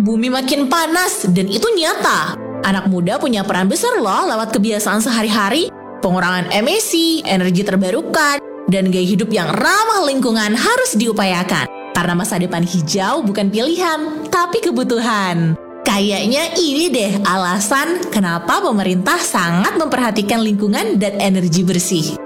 Bumi makin panas dan itu nyata. Anak muda punya peran besar loh lewat kebiasaan sehari-hari, pengurangan emisi, energi terbarukan, dan gaya hidup yang ramah lingkungan harus diupayakan. Karena masa depan hijau bukan pilihan, tapi kebutuhan. Kayaknya ini deh alasan kenapa pemerintah sangat memperhatikan lingkungan dan energi bersih.